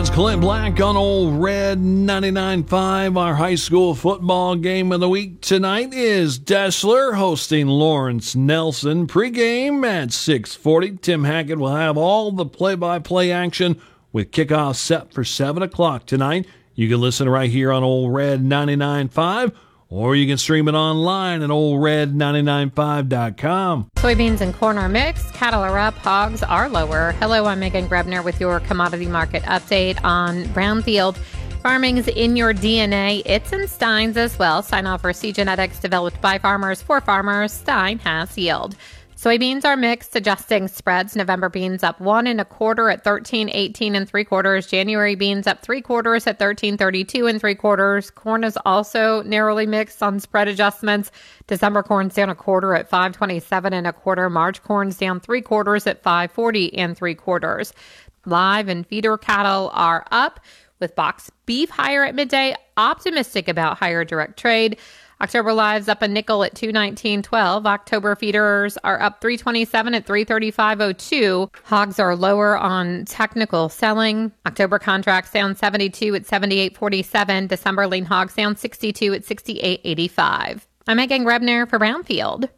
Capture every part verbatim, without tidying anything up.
It's Clint Black on Old Red ninety-nine point five. Our high school football game of the week tonight is Dessler hosting Lawrence Nelson. Pre-game at six forty. Tim Hackett will have all the play-by-play action with kickoff set for seven o'clock tonight. You can listen right here on Old Red ninety-nine point five, or you can stream it online at old red ninety-nine five dot com. Soybeans and corn are mixed. Cattle are up. Hogs are lower. Hello, I'm Megan Grebner with your commodity market update on Brownfield. Farming's in your D N A. It's in Stein's as well. Stein offers seed genetics developed by farmers for farmers. Stein has yield. Soybeans are mixed, adjusting spreads. November beans up one and a quarter at thirteen eighteen and three quarters. January beans up three quarters at thirteen thirty-two and three quarters. Corn is also narrowly mixed on spread adjustments. December corn's down a quarter at five twenty-seven and a quarter. March corn's down three quarters at five forty and three quarters. Live and feeder cattle are up, with box beef higher at midday. Optimistic about higher direct trade. October lives up a nickel at two nineteen twelve. October feeders are up three twenty-seven at three thirty-five oh two. Hogs are lower on technical selling. October contracts down seventy-two at seventy-eight forty-seven. December lean hogs down sixty-two at sixty-eight eighty-five. I'm Megan Grebner for Brownfield.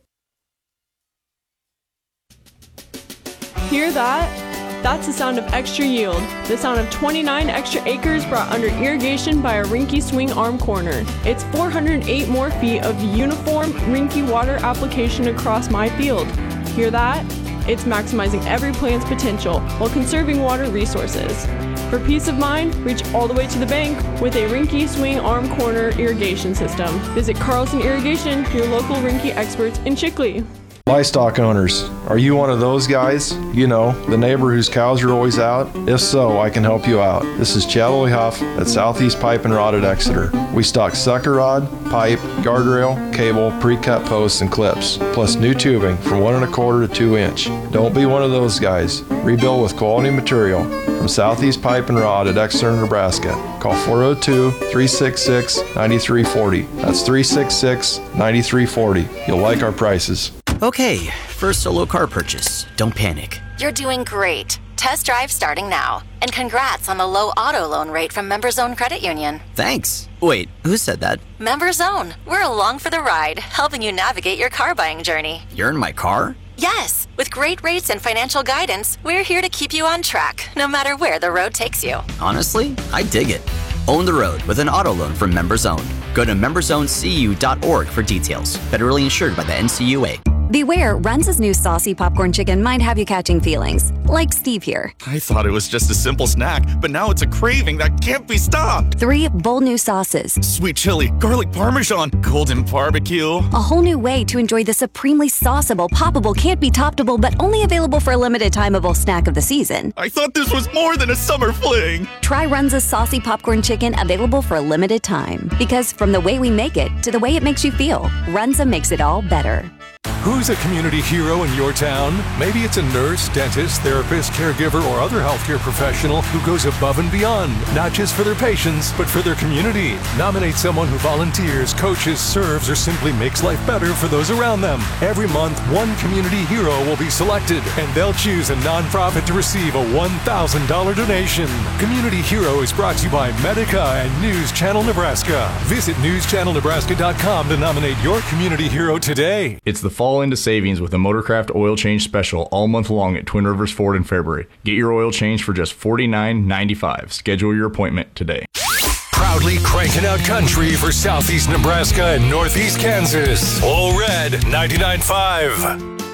Hear that? That's the sound of extra yield. The sound of twenty-nine extra acres brought under irrigation by a Rinky Swing Arm Corner. It's four hundred eight more feet of uniform Rinky water application across my field. Hear that? It's maximizing every plant's potential while conserving water resources. For peace of mind, reach all the way to the bank with a Rinky Swing Arm Corner irrigation system. Visit Carlson Irrigation, your local Rinky experts in Chickley. Livestock owners, are you one of those guys? You know, the neighbor whose cows are always out? If so, I can help you out. This is Chad Huff at Southeast Pipe and Rod at Exeter. We stock sucker rod, pipe, guardrail, cable, pre-cut posts, and clips, plus new tubing from one and a quarter to two inch. Don't be one of those guys. Rebuild with quality material from Southeast Pipe and Rod at Exeter, Nebraska. Call four oh two, three six six, nine three four oh. That's three six six, nine three four oh. You'll like our prices. Okay, first solo car purchase. Don't panic. You're doing great. Test drive starting now. And congrats on the low auto loan rate from MemberZone Credit Union. Thanks. Wait, who said that? MemberZone. We're along for the ride, helping you navigate your car buying journey. You're in my car? Yes. With great rates and financial guidance, we're here to keep you on track, no matter where the road takes you. Honestly, I dig it. Own the road with an auto loan from MemberZone. Go to member zone c u dot org for details. Federally insured by the N C U A. Beware, Runza's new saucy popcorn chicken might have you catching feelings. Like Steve here. I thought it was just a simple snack, but now it's a craving that can't be stopped. Three bold new sauces. Sweet chili, garlic parmesan, golden barbecue. A whole new way to enjoy the supremely sauceable, poppable, can't be toppable, but only available for a limited timeable snack of the season. I thought this was more than a summer fling. Try Runza's saucy popcorn chicken, available for a limited time. Because from the way we make it to the way it makes you feel, Runza makes it all better. Who's a community hero in your town? Maybe it's a nurse, dentist, therapist, caregiver, or other healthcare professional who goes above and beyond, not just for their patients, but for their community. Nominate someone who volunteers, coaches, serves, or simply makes life better for those around them. Every month, one community hero will be selected, and they'll choose a nonprofit to receive a one thousand dollars donation. Community Hero is brought to you by Medica and News Channel Nebraska. Visit news channel nebraska dot com to nominate your community hero today. It's the fall into savings with a Motorcraft oil change special all month long at Twin Rivers Ford in Fairbury. Get your oil change for just forty-nine ninety-five. Schedule your appointment today. Proudly cranking out country for Southeast Nebraska and Northeast Kansas. All Red ninety-nine point five.